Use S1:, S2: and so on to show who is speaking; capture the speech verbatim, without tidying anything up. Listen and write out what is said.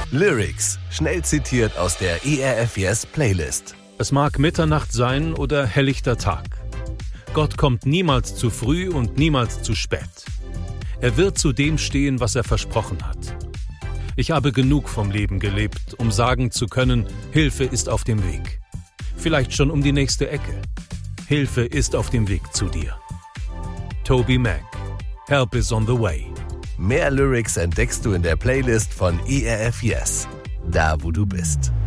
S1: Lyrics, schnell zitiert aus der E R F Yes Playlist.
S2: Es mag Mitternacht sein oder helllichter Tag. Gott kommt niemals zu früh und niemals zu spät. Er wird zu dem stehen, was er versprochen hat. Ich habe genug vom Leben gelebt, um sagen zu können, Hilfe ist auf dem Weg. Vielleicht schon um die nächste Ecke. Hilfe ist auf dem Weg zu dir. TobyMac. Help is on the way.
S1: Mehr Lyrics entdeckst du in der Playlist von E R F Yes, da wo du bist.